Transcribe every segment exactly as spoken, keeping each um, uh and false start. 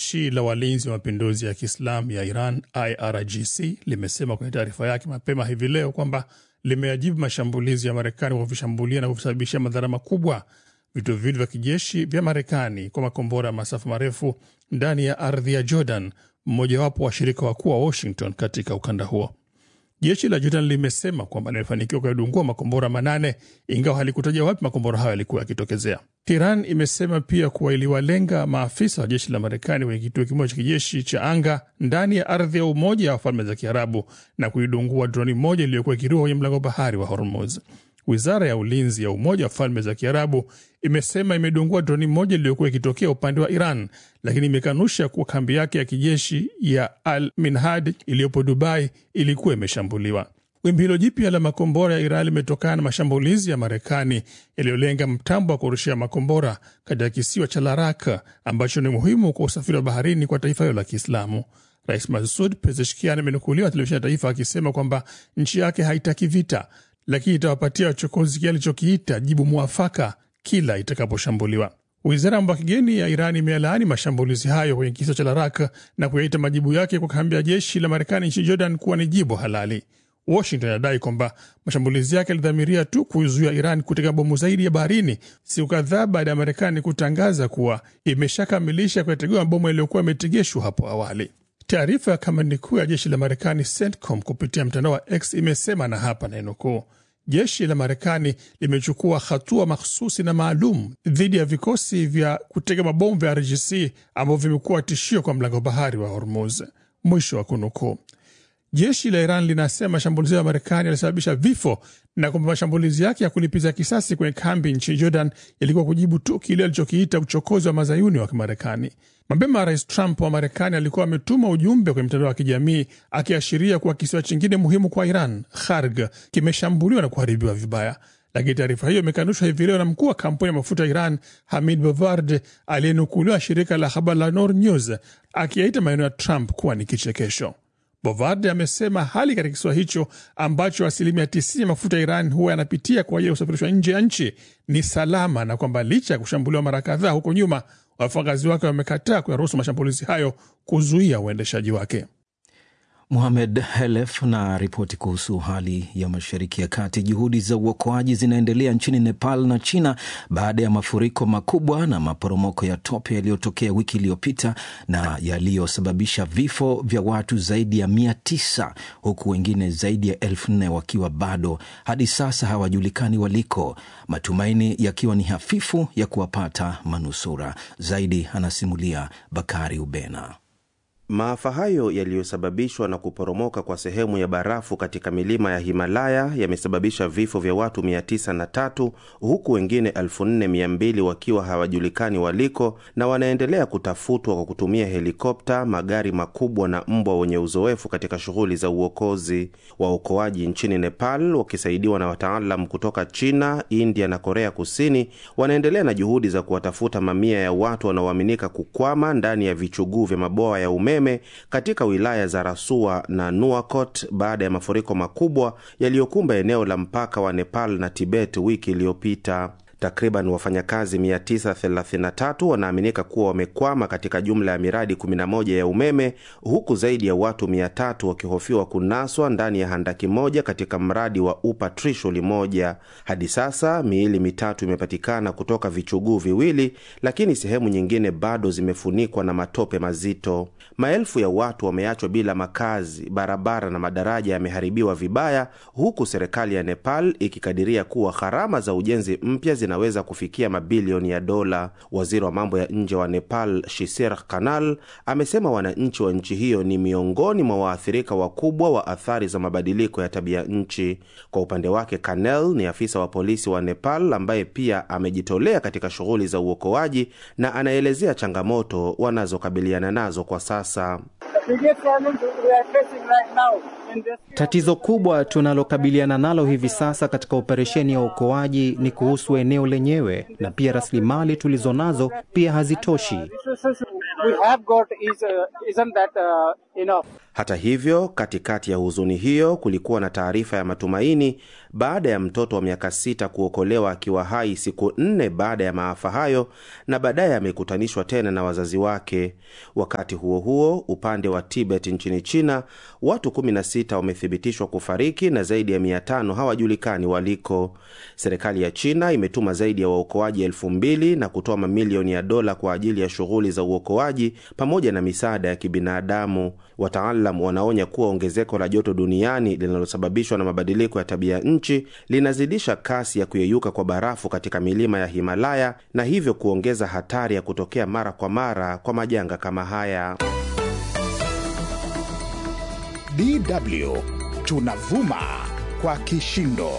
Jeshi la Walinzi wa Mapinduzi ya Kiislamu ya Iran I R G C limesema kwenye taarifa yake mapema hivi leo kwamba limeajibu mashambulizi ya Marekani kwa kuvishambulia na kusababisha madhara makubwa vituo viwili vya kijeshi vya Marekani kwa makombora ya masafa marefu ndani ya ardhi ya Jordan, mmojawapo wa washirika wakuu wa Washington katika ukanda huo. Jeshi la Jordan limesema kwamba limefanikiwa kudungua makombora manane, ingawa halikutaja wapi makombora hayo yalikuwa yakitokezea. Iran imesema pia kuwa iliwalenga maafisa wa jeshi la Marekani kwenye kituo kimoja cha kijeshi cha anga ndani ya ardhi ya Umoja wa Falme za Kiarabu na kuidungua droni moja iliyokuwa ikiruka kwenye mlango bahari wa Hormuz. Wizara ya Ulinzi ya Umoja wa Falme za Kiarabu imesema imedungua droni moja iliyokuwa ikitokea upande wa Iran, lakini imekanusha kuwa kambi yake ya kijeshi ya Al-Minhad iliyopo Dubai ilikuwa imeshambuliwa. Wimbi hilo jipya la makombora ya Iran limetokana na mashambulizi ya Marekani yaliyolenga mtambo wa kurushia makombora katika kisiwa cha Laraka ambacho ni muhimu kwa usafiri wa baharini kwa taifa hilo la Kiislamu. Rais Masoud Pezeshkian amenukuliwa televisheni ya taifa akisema kwamba nchi yake haitaki vita, lakini itawapatia wachokozi kile alichokiita jibu mwafaka kila itakaposhambuliwa. Wizara ya mambo ya kigeni ya Iran imelaani mashambulizi hayo kwenye kisiwa cha Laraka na kuyaita majibu yake kwa kambi ya jeshi la Marekani nchini Jordan kuwa ni jibu halali. Washington inadai kwamba mashambulizi yake yalidhamiria tu kuzuia Iran kutega bomu zaidi ya baharini, siku kadhaa baada ya Marekani kutangaza kuwa imeshakamilisha kuyategua mabomu yaliyokuwa yametegeshwa hapo awali. Taarifa ya kamandi kuu ya jeshi la Marekani CENTCOM kupitia mtandao wa X imesema, na hapa nainukuu, jeshi la Marekani limechukua hatua mahsusi na maalum dhidi ya vikosi vya kutega mabomu vya R G C ambavyo vimekuwa tishio kwa mlango bahari wa Hormuz. Mwisho wa kunukuu. Jeshi la Iran linasema mashambulizi ya Marekani yalisababisha vifo na kwamba mashambulizi yake ya kulipiza kisasi kwenye kambi nchini Jordan yalikuwa kujibu tu kile alichokiita uchokozi wa mazayuni wa Kimarekani. Mapema Rais Trump wa Marekani alikuwa ametuma ujumbe kwenye mtandao wa kijamii akiashiria kuwa kisiwa chingine muhimu kwa Iran, Kharg, kimeshambuliwa na kuharibiwa vibaya. Lakini taarifa hiyo imekanushwa hivi leo na mkuu wa kampuni ya mafuta ya Iran, Hamid Bovard, aliyenukuliwa shirika la habari la Noor News akiyaita maneno ya Trump kuwa ni kichekesho. Bovard amesema hali katika kisiwa hicho ambacho asilimia tisini ya mafuta ya Iran huwa yanapitia kwa ajili ya usafirishwa nje ya nchi ni salama, na kwamba licha ya kushambuliwa mara kadhaa huko nyuma, wafanyakazi wake wamekataa kuyaruhusu mashambulizi hayo kuzuia uendeshaji wake. Mohamed Helef na ripoti kuhusu hali ya Mashariki ya Kati. Juhudi za uokoaji zinaendelea nchini Nepal na China baada ya mafuriko makubwa na maporomoko ya tope yaliyotokea wiki iliyopita na yaliyosababisha vifo vya watu zaidi ya mia tisa, huku wengine zaidi ya elfu nne wakiwa bado hadi sasa hawajulikani waliko, matumaini yakiwa ni hafifu ya kuwapata manusura. Zaidi anasimulia Bakari Ubena. Maafa hayo yaliyosababishwa na kuporomoka kwa sehemu ya barafu katika milima ya Himalaya yamesababisha vifo vya watu mia tisa na tatu, huku wengine elfu nne mia mbili wakiwa hawajulikani waliko na wanaendelea kutafutwa kwa kutumia helikopta, magari makubwa na mbwa wenye uzoefu katika shughuli za uokozi. Waokoaji nchini Nepal wakisaidiwa na wataalamu kutoka China, India na Korea Kusini wanaendelea na juhudi za kuwatafuta mamia ya watu wanaoaminika kukwama ndani ya vichuguu vya maboa ya umeme katika wilaya za Rasua na Nuakot baada ya mafuriko makubwa yaliyokumba eneo la mpaka wa Nepal na Tibet wiki iliyopita. Takriban wafanyakazi mia tisa thelathini na tatu wanaaminika kuwa wamekwama katika jumla ya miradi kumi na moja ya umeme, huku zaidi ya watu mia tatu wakihofiwa kunaswa ndani ya handaki moja katika mradi wa Upa Trishuli moja. Hadi sasa miili mitatu imepatikana kutoka vichuguu viwili, lakini sehemu nyingine bado zimefunikwa na matope mazito. Maelfu ya watu wameachwa bila makazi, barabara na madaraja yameharibiwa vibaya, huku serikali ya Nepal ikikadiria kuwa gharama za ujenzi mpya zinaweza kufikia mabilioni ya dola. Waziri wa mambo ya nje wa Nepal, Shisir Kanal, amesema wananchi wa nchi hiyo ni miongoni mwa waathirika wakubwa wa athari za mabadiliko ya tabia nchi. Kwa upande wake, Kanal ni afisa wa polisi wa Nepal ambaye pia amejitolea katika shughuli za uokoaji na anaelezea changamoto wanazokabiliana nazo kwa sasa. Tatizo kubwa tunalokabiliana nalo hivi sasa katika operesheni ya uokoaji ni kuhusu eneo lenyewe, na pia rasilimali tulizonazo pia hazitoshi. Hata hivyo, katikati ya huzuni hiyo kulikuwa na taarifa ya matumaini baada ya mtoto wa miaka sita kuokolewa akiwa hai siku nne baada ya maafa hayo, na baadaye amekutanishwa tena na wazazi wake. Wakati huo huo, upande wa Tibet nchini China, watu kumi na sita wamethibitishwa kufariki na zaidi ya mia tano hawajulikani waliko. Serikali ya China imetuma zaidi ya waokoaji elfu mbili na kutoa mamilioni ya dola kwa ajili ya shughuli za uokoaji pamoja na misaada ya kibinadamu. Wataalamu wanaonya kuwa ongezeko la joto duniani linalosababishwa na mabadiliko ya tabia nchi linazidisha kasi ya kuyeyuka kwa barafu katika milima ya Himalaya na hivyo kuongeza hatari ya kutokea mara kwa mara kwa majanga kama haya. D W tunavuma kwa kishindo.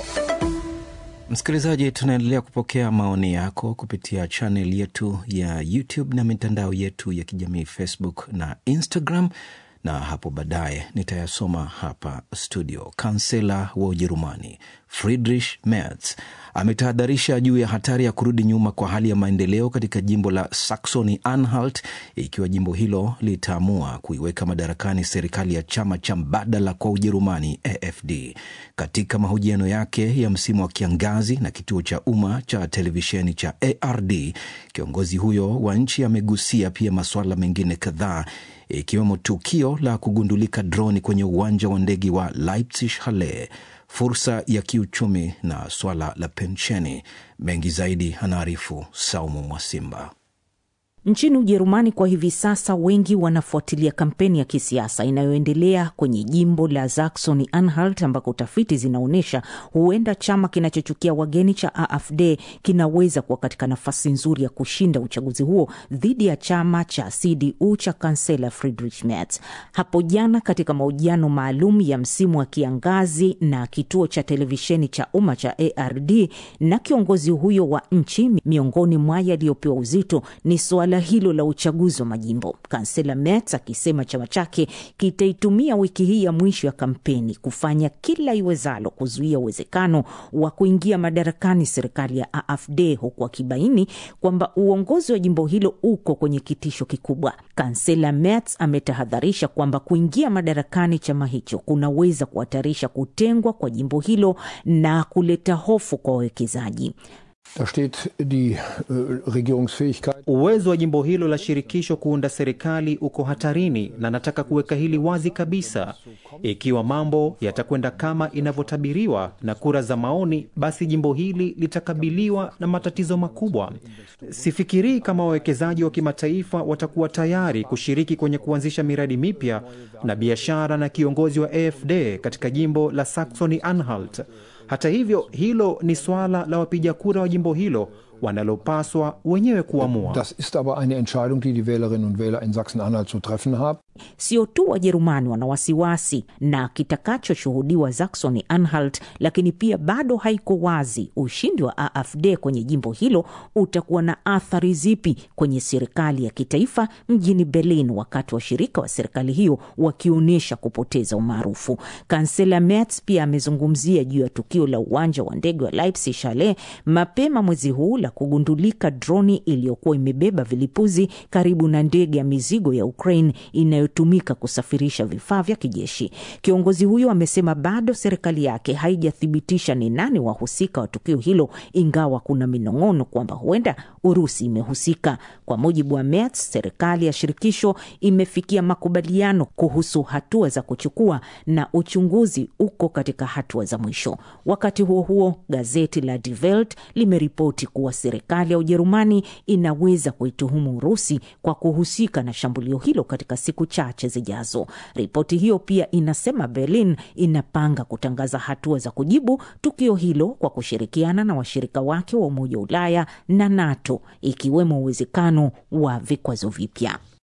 Msikilizaji, tunaendelea kupokea maoni yako kupitia channel yetu ya YouTube na mitandao yetu ya kijamii Facebook na Instagram, na hapo baadaye nitayasoma hapa studio. Kansela wa Ujerumani Friedrich Merz ametahadharisha juu ya hatari ya kurudi nyuma kwa hali ya maendeleo katika jimbo la Saxony-Anhalt ikiwa jimbo hilo litaamua kuiweka madarakani serikali ya chama cha mbadala kwa Ujerumani A F D. Katika mahojiano yake ya msimu wa kiangazi na kituo cha umma cha televisheni cha A R D, kiongozi huyo wa nchi amegusia pia masuala mengine kadhaa ikiwemo tukio la kugundulika droni kwenye uwanja wa ndege wa Leipzig-Halle, fursa ya kiuchumi na swala la pensheni. Mengi zaidi anaarifu Saumu Mwasimba. Nchini Ujerumani kwa hivi sasa wengi wanafuatilia kampeni ya kisiasa inayoendelea kwenye jimbo la Saxony-Anhalt ambako tafiti zinaonyesha huenda chama kinachochukia wageni cha A F D kinaweza kuwa katika nafasi nzuri ya kushinda uchaguzi huo dhidi ya chama cha C D U cha kansela Friedrich Merz. Hapo jana katika mahojiano maalum ya msimu wa kiangazi na kituo cha televisheni cha umma cha A R D na kiongozi huyo wa nchi, miongoni mwa yaliyopewa uzito ni swala hilo la uchaguzi wa majimbo. Kansela Merz akisema chama chake kitaitumia wiki hii ya mwisho ya kampeni kufanya kila iwezalo kuzuia uwezekano wa kuingia madarakani serikali ya A F D, huku akibaini kwamba uongozi wa jimbo hilo uko kwenye kitisho kikubwa. Kansela Merz ametahadharisha kwamba kuingia madarakani chama hicho kunaweza kuhatarisha kutengwa kwa jimbo hilo na kuleta hofu kwa wawekezaji. Da steht die uh, Regierungsfähigkeit. Uwezo wa jimbo hilo la shirikisho kuunda serikali uko hatarini, na nataka kuweka hili wazi kabisa. Ikiwa mambo yatakwenda kama inavyotabiriwa na kura za maoni, basi jimbo hili litakabiliwa na matatizo makubwa. Sifikirii kama wawekezaji wa kimataifa watakuwa tayari kushiriki kwenye kuanzisha miradi mipya na biashara na kiongozi wa A F D katika jimbo la Saxony-Anhalt. Hata hivyo, hilo ni swala la wapiga kura wa jimbo hilo wanalopaswa wenyewe kuamua. Das ist aber eine Entscheidung, die die Wählerinnen und Wähler in Sachsen-Anhalt zu treffen haben. Sio tu Wajerumani wana wasiwasi na kitakachoshuhudiwa Saxony-Anhalt, lakini pia bado haiko wazi ushindi wa A F D kwenye jimbo hilo utakuwa na athari zipi kwenye serikali ya kitaifa mjini Berlin, wakati washirika wa serikali hiyo wakionyesha kupoteza umaarufu. Kansela Merz pia amezungumzia juu ya tukio la uwanja wa ndege wa Leipzig-Halle mapema mwezi huu la kugundulika droni iliyokuwa imebeba vilipuzi karibu na ndege ya mizigo ya Ukraine inayotumika kusafirisha vifaa vya kijeshi. Kiongozi huyo amesema bado serikali yake haijathibitisha ni nani wahusika wa tukio hilo, ingawa kuna minong'ono kwamba huenda Urusi imehusika. Kwa mujibu wa Merz, serikali ya shirikisho imefikia makubaliano kuhusu hatua za kuchukua na uchunguzi uko katika hatua za mwisho. Wakati huo huo, gazeti la Die Welt limeripoti kuwa serikali ya Ujerumani inaweza kuituhumu Urusi kwa kuhusika na shambulio hilo katika siku chache zijazo. Ripoti hiyo pia inasema Berlin inapanga kutangaza hatua za kujibu tukio hilo kwa kushirikiana na washirika wake wa Umoja wa Ulaya na NATO, ikiwemo uwezekano wa vikwazo vipya.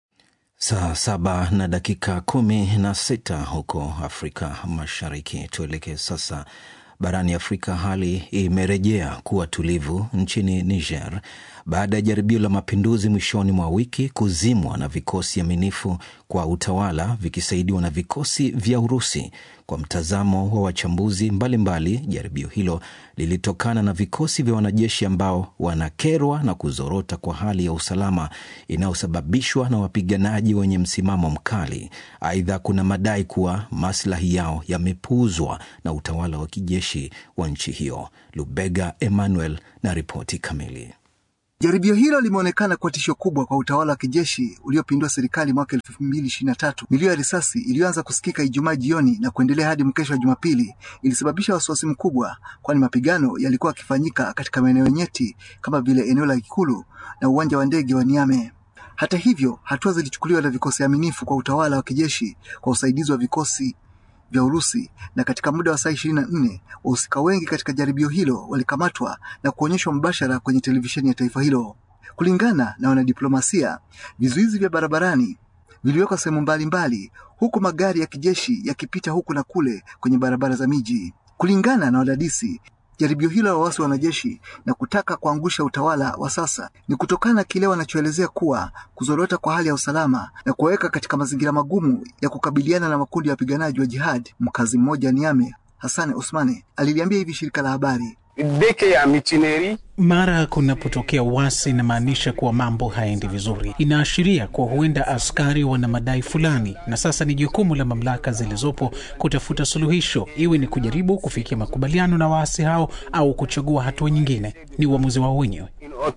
Saa saba na dakika kumi na sita huko Afrika Mashariki. Tuelekee sasa barani Afrika. Hali imerejea kuwa tulivu nchini Niger baada ya jaribio la mapinduzi mwishoni mwa wiki kuzimwa na vikosi aminifu kwa utawala vikisaidiwa na vikosi vya Urusi. Kwa mtazamo wa wachambuzi mbalimbali, jaribio hilo lilitokana na vikosi vya wanajeshi ambao wanakerwa na kuzorota kwa hali ya usalama inayosababishwa na wapiganaji wenye msimamo mkali. Aidha, kuna madai kuwa maslahi yao yamepuuzwa na utawala wa kijeshi wa nchi hiyo. Lubega Emmanuel na ripoti kamili. Jaribio hilo limeonekana kwa tisho kubwa kwa utawala wa kijeshi uliopindua serikali mwaka elfu mbili ishirini na tatu. Milio ya risasi iliyoanza kusikika Ijumaa jioni na kuendelea hadi mkesho wa Jumapili ilisababisha wasiwasi mkubwa, kwani mapigano yalikuwa yakifanyika katika maeneo nyeti kama vile eneo la Ikulu na uwanja wa ndege wa Niamey. Hata hivyo, hatua zilichukuliwa na vikosi aminifu kwa utawala wa kijeshi kwa usaidizi wa vikosi vya Urusi, na katika muda wa saa ishirini na nne wahusika wengi katika jaribio hilo walikamatwa na kuonyeshwa mbashara kwenye televisheni ya taifa hilo. Kulingana na wanadiplomasia, vizuizi vya barabarani viliwekwa sehemu mbalimbali, huku magari ya kijeshi yakipita huku na kule kwenye barabara za miji. Kulingana na wadadisi, jaribio hilo la waasi wanajeshi na kutaka kuangusha utawala wa sasa ni kutokana na kile wanachoelezea kuwa kuzorota kwa hali ya usalama na kuweka katika mazingira magumu ya kukabiliana na makundi ya wapiganaji wa jihad. Mkazi mmoja Niamey, Hassan Osmane, aliliambia hivi shirika la habari: mara kunapotokea uasi inamaanisha kuwa mambo haendi vizuri. Inaashiria kuwa huenda askari wana madai fulani, na sasa ni jukumu la mamlaka zilizopo kutafuta suluhisho, iwe ni kujaribu kufikia makubaliano na waasi hao au kuchagua hatua nyingine. Ni uamuzi wao wenyewe.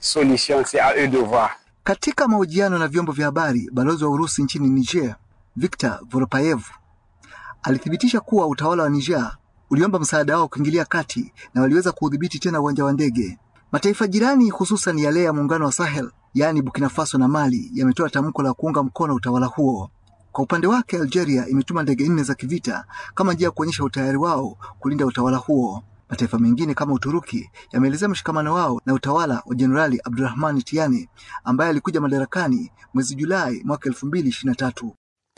Katika mahojiano na vyombo vya habari, balozi wa Urusi nchini Niger, Viktor Voropayev, alithibitisha kuwa utawala wa Niger uliomba msaada wao kuingilia kati na waliweza kuudhibiti tena uwanja wa ndege. Mataifa jirani, hususan yale ya muungano wa Sahel, yaani Burkina Faso na Mali, yametoa tamko la kuunga mkono utawala huo. Kwa upande wake, Algeria imetuma ndege nne za kivita kama njia ya kuonyesha utayari wao kulinda utawala huo. Mataifa mengine kama Uturuki yameelezea mshikamano wao na utawala wa Jenerali Abdurrahman Tiani ambaye alikuja madarakani mwezi Julai mwaka elfu mbili ishirini na tatu.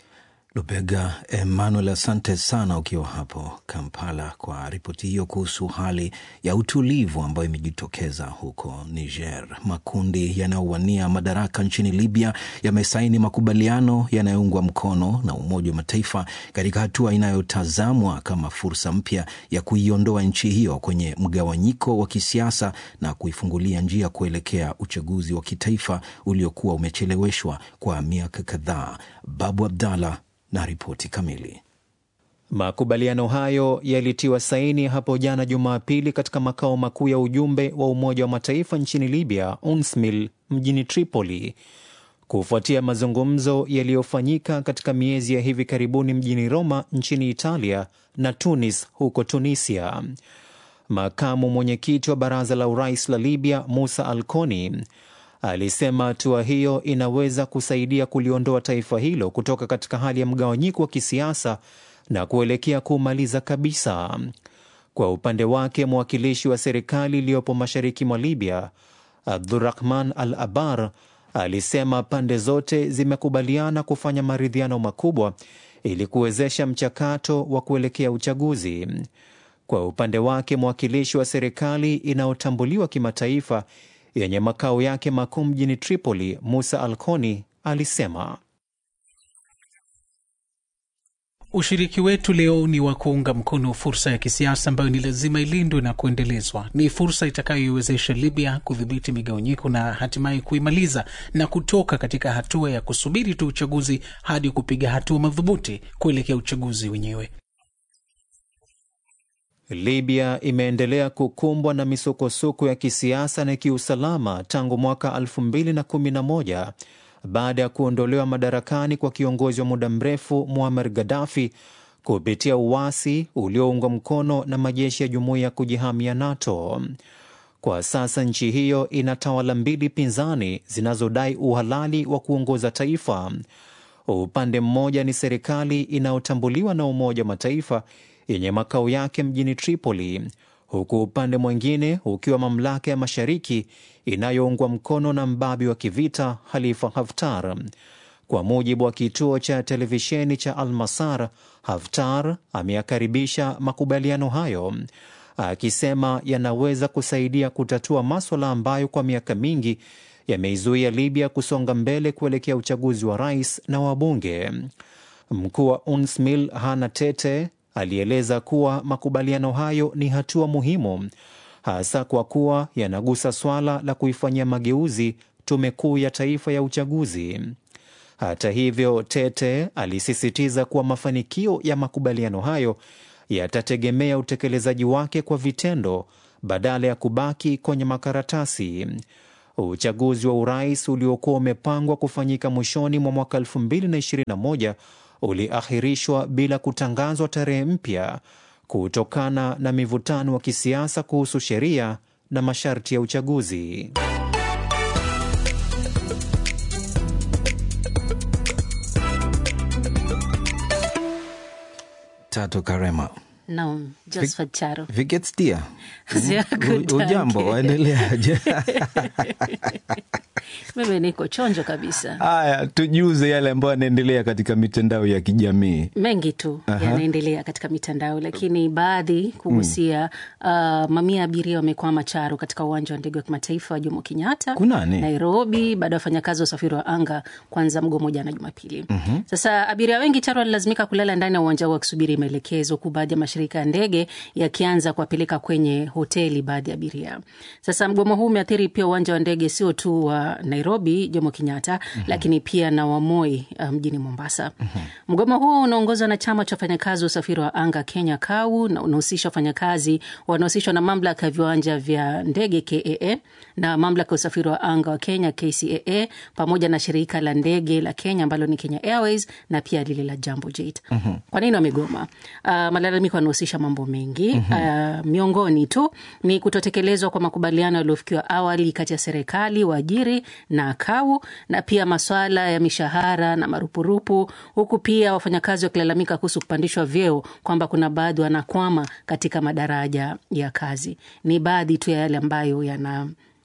Lubega Emmanuel, asante sana ukiwa hapo Kampala kwa ripoti hiyo kuhusu hali ya utulivu ambayo imejitokeza huko Niger. Makundi yanayowania madaraka nchini Libya yamesaini makubaliano yanayoungwa mkono na Umoja wa Mataifa katika hatua inayotazamwa kama fursa mpya ya kuiondoa nchi hiyo kwenye mgawanyiko wa kisiasa na kuifungulia njia kuelekea uchaguzi wa kitaifa uliokuwa umecheleweshwa kwa miaka kadhaa. Babu Abdalla na ripoti kamili. Makubaliano hayo yalitiwa saini hapo jana Jumapili katika makao makuu ya ujumbe wa Umoja wa Mataifa nchini Libya, UNSMIL, mjini Tripoli, kufuatia mazungumzo yaliyofanyika katika miezi ya hivi karibuni mjini Roma nchini Italia na Tunis huko Tunisia. Makamu mwenyekiti wa baraza la urais la Libya, Musa Al-Koni, alisema hatua hiyo inaweza kusaidia kuliondoa taifa hilo kutoka katika hali ya mgawanyiko wa kisiasa na kuelekea kumaliza kabisa. Kwa upande wake, mwakilishi wa serikali iliyopo mashariki mwa Libya, Abdurrahman Al-Abar, alisema pande zote zimekubaliana kufanya maridhiano makubwa ili kuwezesha mchakato wa kuelekea uchaguzi. Kwa upande wake, mwakilishi wa serikali inayotambuliwa kimataifa yenye makao yake makuu mjini Tripoli, Musa Al-Koni, alisema ushiriki wetu leo ni wa kuunga mkono fursa ya kisiasa ambayo ni lazima ilindwe na kuendelezwa. Ni fursa itakayoiwezesha Libya kudhibiti migawanyiko na hatimaye kuimaliza na kutoka katika hatua ya kusubiri tu uchaguzi hadi kupiga hatua madhubuti kuelekea uchaguzi wenyewe. Libya imeendelea kukumbwa na misukosuko ya kisiasa na kiusalama tangu mwaka elfu mbili na kumi na moja baada ya kuondolewa madarakani kwa kiongozi wa muda mrefu Muammar Gaddafi kupitia uasi ulioungwa mkono na majeshi ya jumuiya ya kujihamia NATO. Kwa sasa nchi hiyo ina tawala mbili pinzani zinazodai uhalali wa kuongoza taifa. Upande mmoja ni serikali inayotambuliwa na Umoja wa Mataifa yenye makao yake mjini Tripoli, huku upande mwingine ukiwa mamlaka ya mashariki inayoungwa mkono na mbabi wa kivita Khalifa Haftar. Kwa mujibu wa kituo cha televisheni cha Al-Masar, Haftar ameyakaribisha makubaliano hayo. akisema yanaweza kusaidia kutatua maswala ambayo kwa miaka mingi yameizuia Libya kusonga mbele kuelekea uchaguzi wa rais na wabunge. Mkuu wa UNSMIL Hana Tete alieleza kuwa makubaliano hayo ni hatua muhimu, hasa kwa kuwa yanagusa swala la kuifanyia mageuzi tume kuu ya taifa ya uchaguzi. Hata hivyo, Tete alisisitiza kuwa mafanikio ya makubaliano hayo yatategemea utekelezaji wake kwa vitendo badala ya kubaki kwenye makaratasi. Uchaguzi wa urais uliokuwa umepangwa kufanyika mwishoni mwa mwaka elfu mbili na ishirini na moja uliahirishwa bila kutangazwa tarehe mpya kutokana na mivutano wa kisiasa kuhusu sheria na masharti ya uchaguzi. Tatu Karema. Naam, Josephat Charo. Vigetstia. Ujambo, waendelea. Mimi niko chonjo kabisa. Haya, tujuze yale ambayo yanaendelea katika mitandao ya kijamii. Mengi tu yanaendelea katika mitandao, lakini baadhi kuhusia mm. uh, mamia abiria wamekwama Charo katika uwanja wa ndege wa kimataifa Jomo Kenyatta Nairobi baada ya wafanyakazi wa usafiri wa anga kuanza mgomo jana Jumapili. Mm-hmm. Sasa abiria wengi Charo walilazimika kulala ndani ya uwanja wa kusubiri maelekezo, huku baadhi ya mashirika ya ndege yakianza kuwapeleka kwenye hoteli baadhi ya abiria. Sasa mgomo huu umeathiri pia uwanja wa ndege sio tu wa Nairobi Jomo Kenyatta, mm-hmm. lakini pia na wa Moi mjini um, Mombasa. Mm-hmm. Mgomo huo unaongozwa na chama cha wafanyakazi wa usafiri wa anga Kenya K A U na unahusisha wafanyakazi wanaohusishwa na mamlaka ya viwanja vya ndege K A A na mamlaka ya usafiri wa anga wa Kenya K C A A pamoja na shirika la ndege la Kenya ambalo ni Kenya Airways na pia lile la Jambo Jet. Mm-hmm. Kwa nini wamegoma? Uh, malalamiko yanahusisha mambo mengi. Mm-hmm. Uh, miongoni tu ni kutotekelezwa kwa makubaliano yaliyofikiwa awali kati ya serikali, waajiri na K A U, na pia masuala ya mishahara na marupurupu, huku pia wafanyakazi wakilalamika kuhusu kupandishwa vyeo kwamba kuna baadhi wanakwama katika madaraja ya kazi. Ni baadhi tu ya yale ambayo yana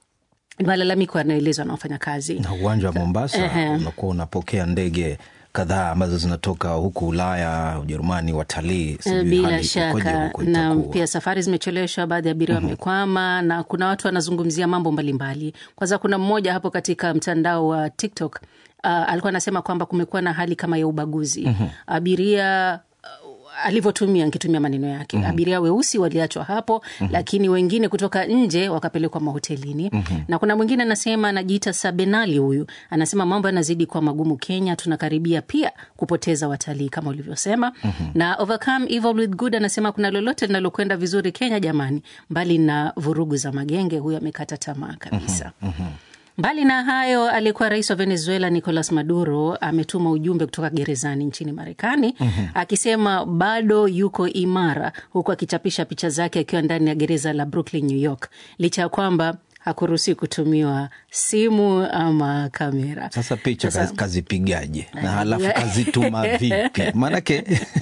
malalamiko yanaelezwa na wafanyakazi. Na uwanja wa Mombasa uh-huh. unakuwa unapokea ndege kadhaa ambazo zinatoka huku Ulaya, Ujerumani, watalii. Bila shaka, na pia safari zimecheleweshwa, baadhi ya abiria wamekwama, mm-hmm. na kuna watu wanazungumzia mambo mbalimbali. Kwanza kuna mmoja hapo katika mtandao wa TikTok uh, alikuwa anasema kwamba kumekuwa na hali kama ya ubaguzi. Mm-hmm. Abiria alivyotumia nikitumia maneno yake. Mm-hmm. Abiria weusi waliachwa hapo, mm-hmm. lakini wengine kutoka nje wakapelekwa mahotelini. Mm-hmm. Na kuna mwingine anasema, anajiita Sabenali huyu, anasema mambo yanazidi kwa magumu Kenya, tunakaribia pia kupoteza watalii kama ulivyosema. Mm-hmm. Na Overcome Evil with Good anasema kuna lolote linalokwenda vizuri Kenya jamani, mbali na vurugu za magenge. Huyu amekata tamaa kabisa. Mm-hmm. Mbali na hayo, alikuwa rais wa Venezuela Nicolas Maduro ametuma ujumbe kutoka gerezani nchini Marekani, mm-hmm. akisema bado yuko imara, huku akichapisha picha zake akiwa ndani ya gereza la Brooklyn, New York, licha ya kwamba hakuruhusi kutumiwa simu ama kamera. Sasa picha Sasa, kazipigaje? Na halafu kazituma vipi? Maanake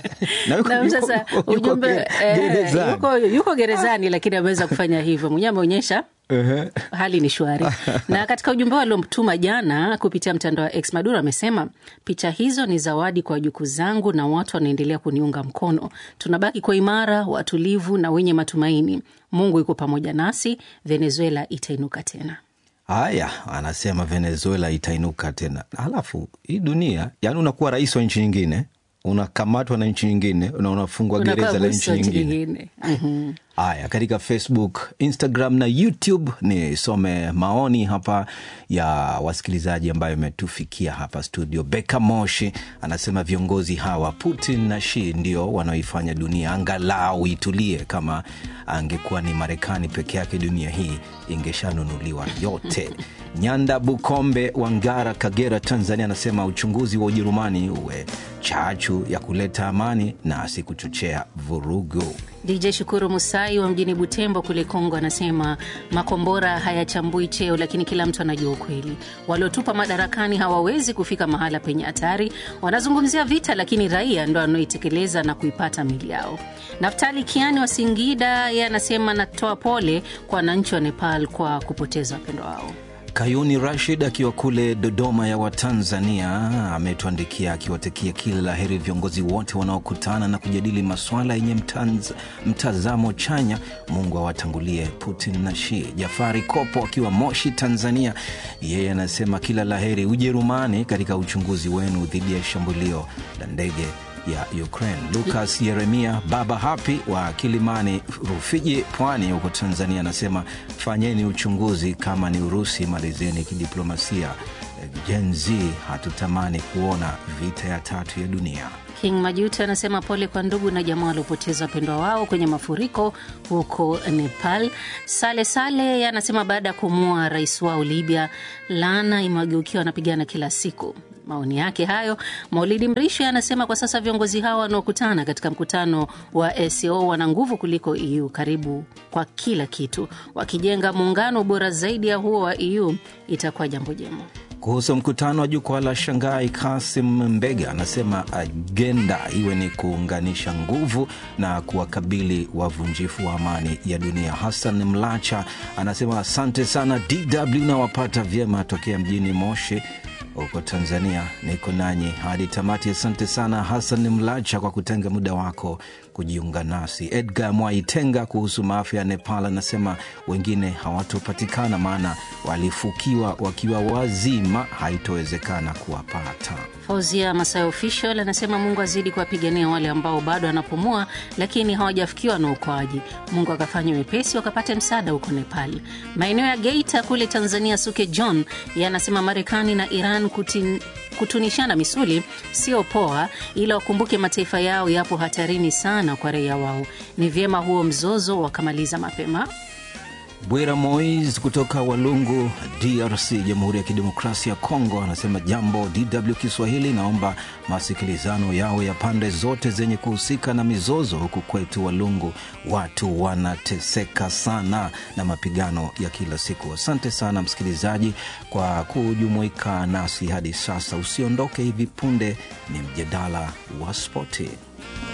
na yuko, na sasa yuko, ujumbe yuko, eh, yuko, yuko gerezani lakini ameweza kufanya hivyo. Mwenyewe ameonyesha Uh-huh. hali ni shwari. Na katika ujumbe aliomtuma jana kupitia mtandao wa X, Maduro amesema picha hizo ni zawadi kwa wajukuu zangu na watu wanaendelea kuniunga mkono. Tunabaki kwa imara, watulivu na wenye matumaini. Mungu yuko pamoja nasi, Venezuela itainuka tena. Haya, anasema Venezuela itainuka tena. Halafu hii dunia, yani unakuwa rais wa nchi nyingine, unakamatwa na nchi nyingine, na unafungwa gereza la nchi nyingine. Mhm. Haya, katika Facebook, Instagram na YouTube ni some maoni hapa ya wasikilizaji ambayo umetufikia hapa studio. Beka Moshi anasema viongozi hawa Putin na Xi ndio wanaoifanya dunia angalau itulie. Kama angekuwa ni Marekani peke yake, dunia hii ingeshanunuliwa yote. Nyanda Bukombe Wangara, Kagera, Tanzania anasema uchunguzi wa Ujerumani uwe chachu ya kuleta amani na si kuchochea vurugu. D J Shukuru Musai wa mjini Butembo kule Kongo anasema makombora hayachambui cheo, lakini kila mtu anajua ukweli. Waliotupa madarakani hawawezi kufika mahala penye hatari. Wanazungumzia vita, lakini raia ndio wanaoitekeleza na kuipata mili yao. Naftali Kiani wa Singida yeye anasema natoa pole kwa wananchi wa Nepal kwa kupoteza wapendwa wao. Kayuni Rashid akiwa kule Dodoma ya Watanzania ametuandikia akiwatakia kila laheri viongozi wote wanaokutana na kujadili masuala yenye mtazamo chanya. Mungu awatangulie Putin na Xi. Jafari Kopo akiwa Moshi Tanzania, yeye anasema kila laheri Ujerumani katika uchunguzi wenu dhidi ya shambulio la ndege ya Ukraine. Lucas Yeremia Baba Happy wa Kilimani Rufiji Pwani huko Tanzania anasema fanyeni uchunguzi, kama ni Urusi malizeni kidiplomasia. Gen Z hatutamani kuona vita ya tatu ya dunia. King Majuto anasema pole kwa ndugu na jamaa waliopoteza wapendwa wao kwenye mafuriko huko Nepal. Sale Sale anasema baada ya kumua rais wao Libya, laana imewageukia wanapigana kila siku. Maoni yake hayo. Maulidi Mrisho anasema kwa sasa viongozi hao wanaokutana katika mkutano wa A C O wana nguvu kuliko E U karibu kwa kila kitu. Wakijenga muungano bora zaidi ya huo wa E U itakuwa jambo jema. Kuhusu mkutano wa jukwaa la Shanghai, Kasim Mbega anasema agenda iwe ni kuunganisha nguvu na kuwakabili wavunjifu wa amani ya dunia. Hassan Mlacha anasema asante sana D W na wapata vyema tokea mjini Moshi huko Tanzania. Niko nanyi hadi tamati. Asante sana Hassan Mlacha kwa kutenga muda wako kujiunga nasi. Edgar Mwaitenga kuhusu maafa ya Nepal anasema wengine hawatopatikana maana walifukiwa wakiwa wazima, haitowezekana kuwapata. Fauzia Masai Official anasema Mungu azidi kuwapigania wale ambao bado wanapumua lakini hawajafikiwa na uokoaji. Mungu akafanya wepesi wakapata msaada huko Nepal. Maeneo ya Geita kule Tanzania, Suke John yanasema Marekani na Iran kutin, kutunishana misuli sio poa, ila wakumbuke mataifa yao yapo hatarini sana kwa raia wao. Ni vyema huo mzozo wakamaliza mapema. Bwera Moiz kutoka Walungu D R C, Jamhuri ya Kidemokrasia ya Kongo anasema jambo D W Kiswahili, naomba masikilizano yao ya pande zote zenye kuhusika na mizozo huku kwetu Walungu. Watu wanateseka sana na mapigano ya kila siku. Asante sana msikilizaji kwa kujumuika nasi hadi sasa. Usiondoke, hivi punde ni mjadala wa spoti.